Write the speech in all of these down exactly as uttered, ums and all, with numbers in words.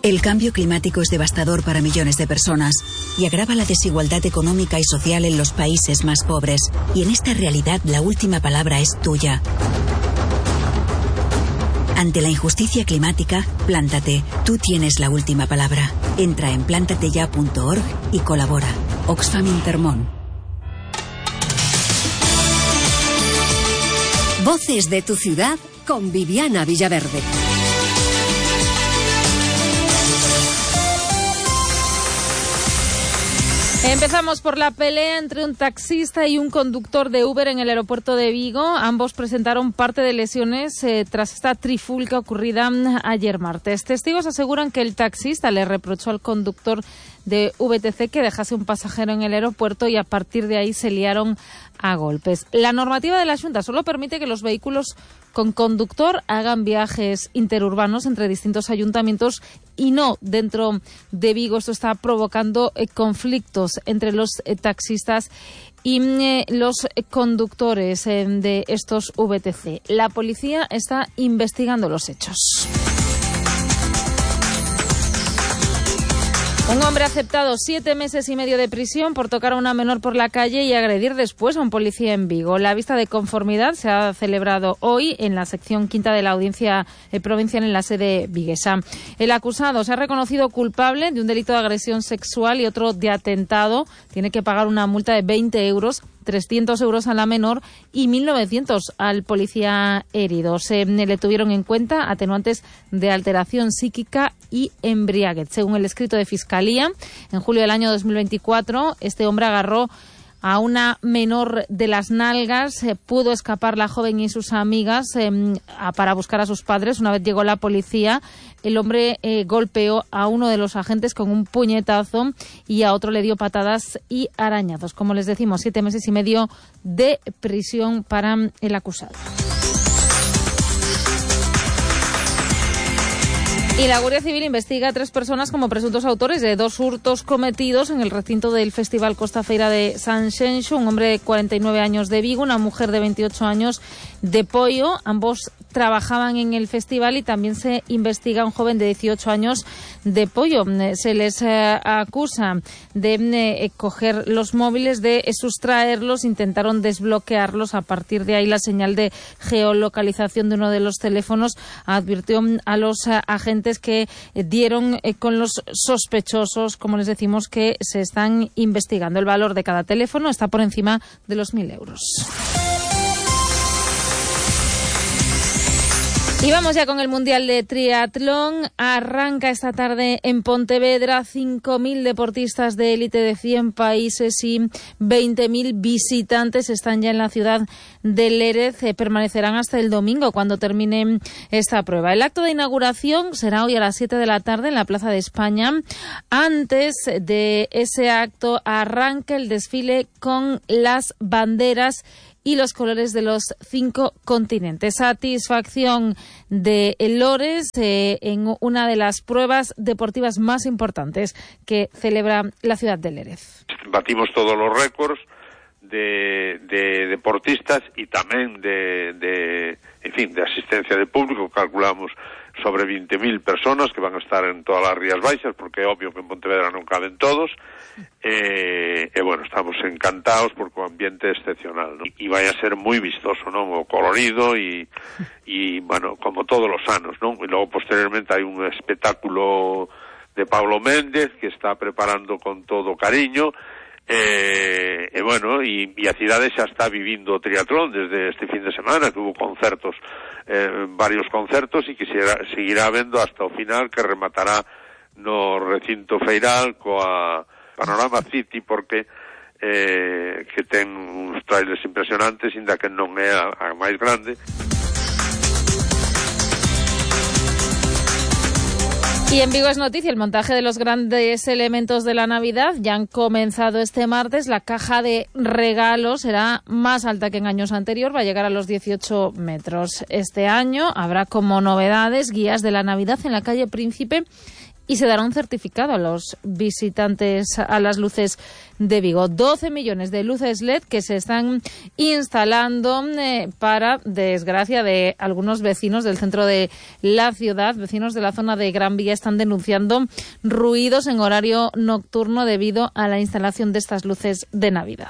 El cambio climático es devastador para millones de personas y agrava la desigualdad económica y social en los países más pobres. Y en esta realidad la última palabra es tuya. Ante la injusticia climática, plántate. Tú tienes la última palabra. Entra en plántateya punto org y colabora. Oxfam Intermón. Voces de tu ciudad con Viviana Villaverde. Empezamos por la pelea entre un taxista y un conductor de Uber en el aeropuerto de Vigo. Ambos presentaron parte de lesiones eh, tras esta trifulca ocurrida ayer martes. Testigos aseguran que el taxista le reprochó al conductor de V T C que dejase un pasajero en el aeropuerto y a partir de ahí se liaron a golpes. La normativa de la Xunta solo permite que los vehículos con conductor hagan viajes interurbanos entre distintos ayuntamientos y no dentro de Vigo. Esto está provocando eh, conflictos entre los eh, taxistas y eh, los conductores eh, de estos V T C. La policía está investigando los hechos. Un hombre ha aceptado siete meses y medio de prisión por tocar a una menor por la calle y agredir después a un policía en Vigo. La vista de conformidad se ha celebrado hoy en la sección quinta de la Audiencia Provincial en la sede viguesa. El acusado se ha reconocido culpable de un delito de agresión sexual y otro de atentado. Tiene que pagar una multa de veinte euros, trescientos euros a la menor y mil novecientos al policía herido. Se le tuvieron en cuenta atenuantes de alteración psíquica y embriaguez. Según el escrito de Fiscalía, en julio del año dos mil veinticuatro, este hombre agarró a una menor de las nalgas, eh, pudo escapar la joven y sus amigas eh, a, para buscar a sus padres. Una vez llegó la policía, el hombre eh, golpeó a uno de los agentes con un puñetazo y a otro le dio patadas y arañazos. Como les decimos, siete meses y medio de prisión para el acusado. Y la Guardia Civil investiga a tres personas como presuntos autores de dos hurtos cometidos en el recinto del Festival Costa Feira de Sanxenxo. Un hombre de cuarenta y nueve años de Vigo, una mujer de veintiocho años de Poio. Ambos trabajaban en el festival y también se investiga a un joven de dieciocho años de Poio. Se les eh, acusa de eh, coger los móviles, de eh, sustraerlos, intentaron desbloquearlos. A partir de ahí la señal de geolocalización de uno de los teléfonos advirtió a los eh, agentes que dieron eh, con los sospechosos, como les decimos, que se están investigando. El valor de cada teléfono está por encima de los mil euros. Y vamos ya con el Mundial de Triatlón. Arranca esta tarde en Pontevedra. cinco mil deportistas de élite de cien países y veinte mil visitantes están ya en la ciudad de Lérez. Eh, permanecerán hasta el domingo cuando termine esta prueba. El acto de inauguración será hoy a las siete de la tarde en la Plaza de España. Antes de ese acto arranca el desfile con las banderas y los colores de los cinco continentes. Satisfacción de Lores eh, en una de las pruebas deportivas más importantes que celebra la ciudad de Lérez. Batimos todos los récords de, de deportistas y tamén de, de, en fin, de asistencia de público. Calculamos sobre veinte mil personas que van a estar en todas las Rías Baixas, porque é obvio que en Pontevedra non caben todos. E, e bueno, estamos encantados porque o ambiente é excepcional, ¿no? E vai a ser moi vistoso, ¿no? O colorido e, e bueno, como todos os anos, ¿no? E logo posteriormente hai un espectáculo de Pablo Méndez que está preparando con todo cariño. E, e bueno, e, e a cidade xa está vivindo o triatlón desde este fin de semana, que hubo concertos, eh, varios concertos, e que será, seguirá vendo hasta o final, que rematará no recinto feiral coa Panorama City, porque eh, que ten uns trailers impresionantes, inda que non é a, a máis grande. Y en Vigo es noticia el montaje de los grandes elementos de la Navidad. Ya han comenzado este martes. La caja de regalos será más alta que en años anteriores. Va a llegar a los dieciocho metros. Este año habrá como novedades guías de la Navidad en la calle Príncipe y se dará un certificado a los visitantes a las luces de Vigo. doce millones de luces L E D que se están instalando eh, para desgracia de algunos vecinos del centro de la ciudad. Vecinos de la zona de Gran Vía están denunciando ruidos en horario nocturno debido a la instalación de estas luces de Navidad.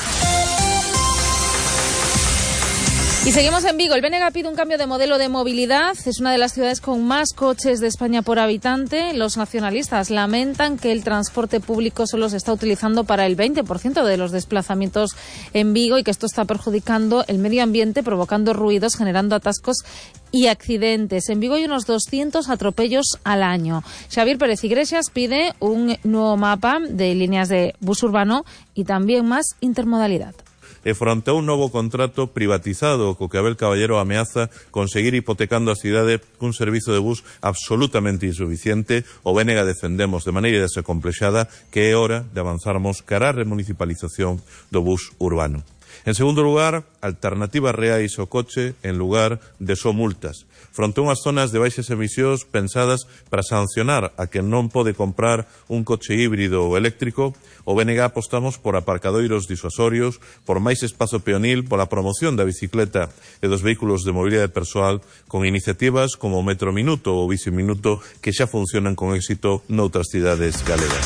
Y seguimos en Vigo. El B N G pide un cambio de modelo de movilidad. Es una de las ciudades con más coches de España por habitante. Los nacionalistas lamentan que el transporte público solo se está utilizando para el veinte por ciento de los desplazamientos en Vigo y que esto está perjudicando el medio ambiente, provocando ruidos, generando atascos y accidentes. En Vigo hay unos doscientos atropellos al año. Xavier Pérez Iglesias pide un nuevo mapa de líneas de bus urbano y también más intermodalidad. E fronte a un novo contrato privatizado co que Abel Caballero ameaza conseguir hipotecando a cidade un servizo de bus absolutamente insuficiente, o B N G defendemos de maneira desacomplexada que é hora de avanzarmos cara á remunicipalización do bus urbano. En segundo lugar, alternativas reais ao coche en lugar de só multas. Fronte a unhas zonas de baixas emisións pensadas para sancionar a quen non pode comprar un coche híbrido ou eléctrico, o B N G apostamos por aparcadoiros disuasorios, por máis espazo peonil, pola promoción da bicicleta e dos vehículos de mobilidade persoal, con iniciativas como o Metro Minuto ou Bici Minuto que xa funcionan con éxito noutras cidades galegas.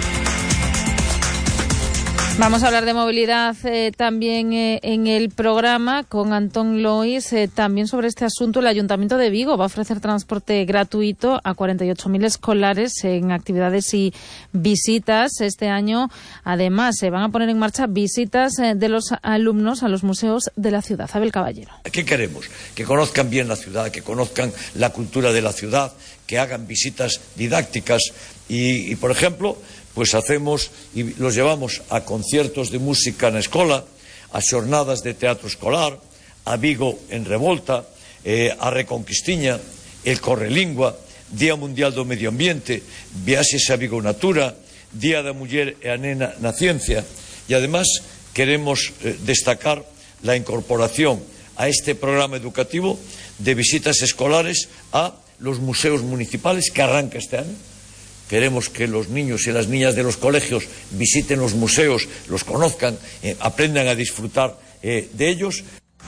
Vamos a hablar de movilidad eh, también eh, en el programa con Antón Lois. Eh, también sobre este asunto, el Ayuntamiento de Vigo va a ofrecer transporte gratuito a cuarenta y ocho mil escolares en actividades y visitas. Este año, además, se van a poner en marcha visitas eh, de los alumnos a los museos de la ciudad. Abel Caballero. ¿Qué queremos? Que conozcan bien la ciudad, que conozcan la cultura de la ciudad, que hagan visitas didácticas y, y por ejemplo, pues hacemos y los llevamos a conciertos de música na escola, a xornadas de teatro escolar, a Vigo en Revolta, eh, a Reconquistiña, el Correlingua, Día Mundial do Medio Ambiente, Viaxes a Vigo Natura, Día da Muller e a Nena na Ciencia, e además queremos eh, destacar la incorporación a este programa educativo de visitas escolares a los museos municipales que arranca este año. Queremos que los niños y las niñas de los colegios visiten los museos, los conozcan, eh, aprendan a disfrutar eh, de ellos.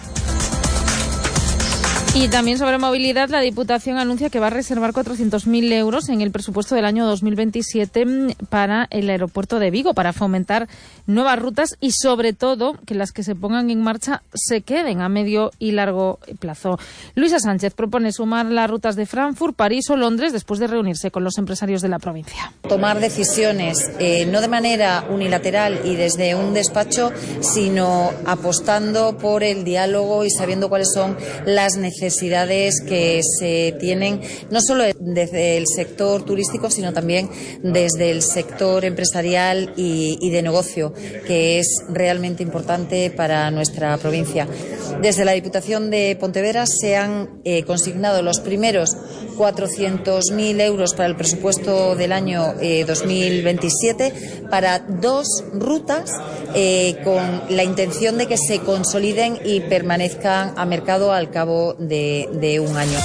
Y también sobre movilidad, la Diputación anuncia que va a reservar cuatrocientos mil euros en el presupuesto del año dos mil veintisiete para el aeropuerto de Vigo, para fomentar nuevas rutas y, sobre todo, que las que se pongan en marcha se queden a medio y largo plazo. Luisa Sánchez propone sumar las rutas de Frankfurt, París o Londres después de reunirse con los empresarios de la provincia. Tomar decisiones eh, no de manera unilateral y desde un despacho, sino apostando por el diálogo y sabiendo cuáles son las necesidades necesidades que se tienen no solo desde el sector turístico, sino también desde el sector empresarial y, y de negocio, que es realmente importante para nuestra provincia. Desde la Diputación de Pontevedra se han eh, consignado los primeros cuatrocientos mil euros para el presupuesto del año eh, dos mil veintisiete para dos rutas eh, con la intención de que se consoliden y permanezcan a mercado al cabo de De, de un año.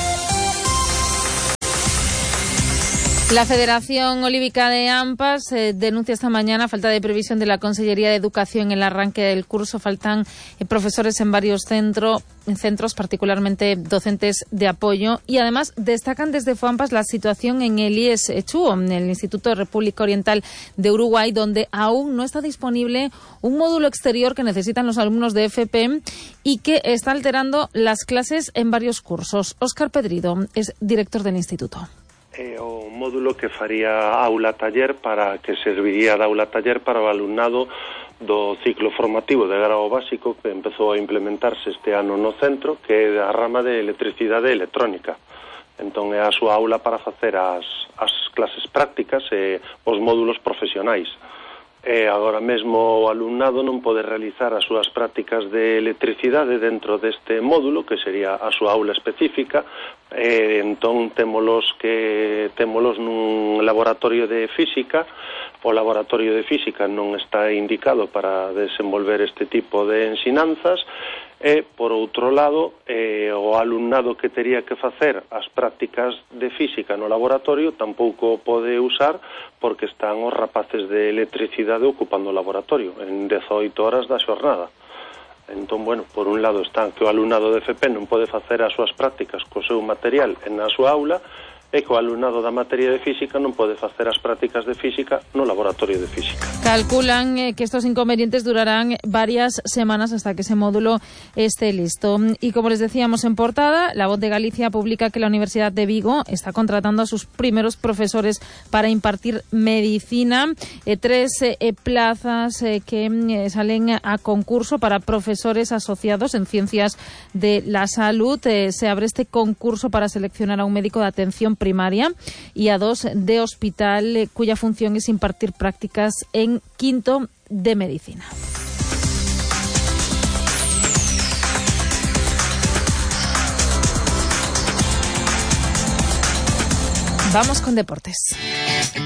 La Federación Olívica de Ampas eh, denuncia esta mañana falta de previsión de la Consellería de Educación en el arranque del curso. Faltan eh, profesores en varios centro, en centros, particularmente docentes de apoyo. Y además destacan desde FOAMPAS la situación en el I E S Chuo, en el Instituto de República Oriental de Uruguay, donde aún no está disponible un módulo exterior que necesitan los alumnos de F P y que está alterando las clases en varios cursos. Óscar Pedrido es director del instituto. É o módulo que faría aula-taller para que serviría de aula-taller para o alumnado do ciclo formativo de grado básico que empezou a implementarse este ano no centro, que é a rama de electricidade e electrónica. Entón é a súa aula para facer as, as clases prácticas e os módulos profesionais. E agora mesmo o alumnado non pode realizar as súas prácticas de electricidade dentro deste módulo, que sería a súa aula específica, Eh, entón témolos que témolos nun laboratorio de física. O laboratorio de física non está indicado para desenvolver este tipo de ensinanzas e, por outro lado, eh, o alumnado que tería que facer as prácticas de física no laboratorio tampouco pode usar porque están os rapaces de electricidade ocupando o laboratorio en dezoito horas da xornada. Entón, bueno, por un lado están que o alumnado de F P non pode facer as súas prácticas co seu material na súa aula e que o alumnado da materia de física non pode facer as prácticas de física no laboratorio de física. Calculan eh, que estos inconvenientes durarán varias semanas hasta que ese módulo esté listo. Y como les decíamos en portada, La Voz de Galicia publica que la Universidad de Vigo está contratando a sus primeros profesores para impartir medicina. Eh, tres eh, plazas eh, que eh, salen a concurso para profesores asociados en ciencias de la salud. Eh, se abre este concurso para seleccionar a un médico de atención primaria y a dos de hospital, eh, cuya función es impartir prácticas en quinto de medicina. Vamos con deportes.